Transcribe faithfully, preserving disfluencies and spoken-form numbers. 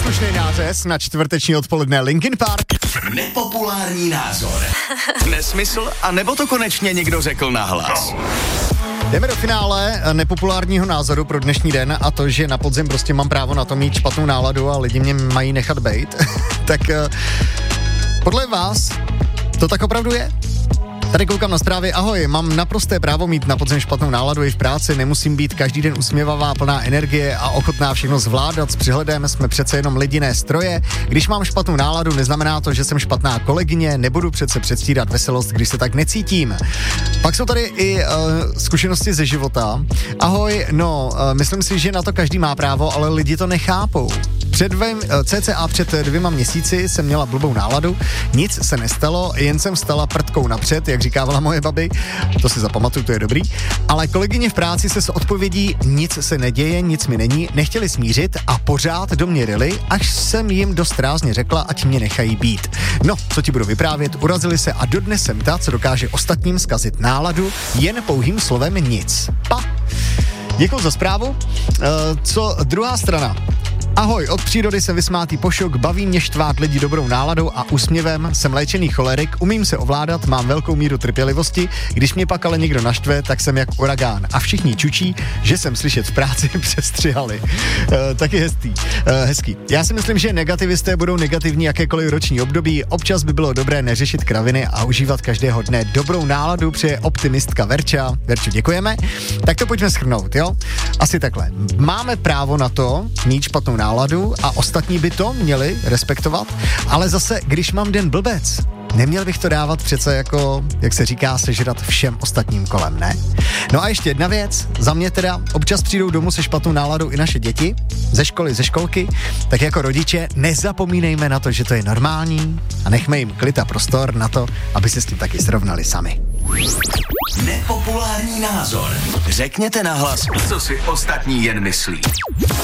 Slušný nářez na čtvrteční odpoledne Linkin Park. Nepopulární názor. Nesmysl, a nebo to konečně někdo řekl nahlas? Jdeme do finále nepopulárního názoru pro dnešní den, a to, že na podzim prostě mám právo na to mít špatnou náladu a lidi mě mají nechat bejt. Tak podle vás to tak opravdu je? Tady koukám na zprávy. Ahoj, mám naprosté právo mít na podzim špatnou náladu i v práci, nemusím být každý den usměvavá, plná energie a ochotná všechno zvládat s přihledem, jsme přece jenom lidi, ne stroje. Když mám špatnou náladu, neznamená to, že jsem špatná kolegyně, nebudu přece předstírat veselost, když se tak necítím. Pak jsou tady i uh, zkušenosti ze života. Ahoj, no, uh, myslím si, že na to každý má právo, ale lidi to nechápou. Před dvém, cca před dvěma měsíci jsem měla blbou náladu, nic se nestalo, jen jsem stala prdkou napřed, jak říkávala moje babi, to si zapamatuju, to je dobrý, ale kolegyně v práci se s odpovědí nic se neděje, nic mi není, nechtěli smířit a pořád do mě ryli, až jsem jim dost rázně řekla, ať mě nechají být. No, co ti budu vyprávět, urazili se a dodnes jsem ta, co dokáže ostatním zkazit náladu, jen pouhým slovem nic. Pa! Děkuji za zprávu. Uh, co druhá strana? Ahoj, od přírody jsem vysmátý pošok, baví mě štvát lidi dobrou náladou a úsměvem, jsem léčený cholerik, umím se ovládat, mám velkou míru trpělivosti, když mě pak ale někdo naštve, tak jsem jak uragán a všichni čučí, že jsem slyšet v práci přestřihali. E, taky hezký, e, hezký. Já si myslím, že negativisté budou negativní jakékoliv roční období, občas by bylo dobré neřešit kraviny a užívat každého dne dobrou náladu, přeje optimistka Verča. Verču, děkujeme. Tak to pojďme shrnout, jo? Asi takhle. Máme právo na to mít špatnou náladu a ostatní by to měli respektovat, ale zase, když mám den blbec, neměl bych to dávat přece jako, jak se říká, sežrat všem ostatním kolem, ne? No a ještě jedna věc, za mě teda, občas přijdou domů se špatnou náladou i naše děti, ze školy, ze školky, tak jako rodiče nezapomínejme na to, že to je normální a nechme jim klid a prostor na to, aby se s tím taky srovnali sami. Nepopulární názor. Řekněte nahlas, co si ostatní jen myslí.